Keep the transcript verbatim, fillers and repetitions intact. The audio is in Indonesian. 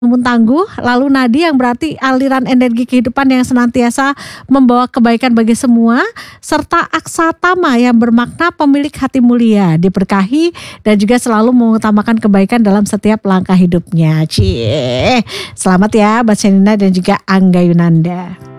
Bangun tangguh, lalu nadi yang berarti aliran energi kehidupan yang senantiasa membawa kebaikan bagi semua, serta aksatama yang bermakna pemilik hati mulia, diberkahi dan juga selalu mengutamakan kebaikan dalam setiap langkah hidupnya. Cie, selamat ya Mbak Shenina dan juga Angga Yunanda.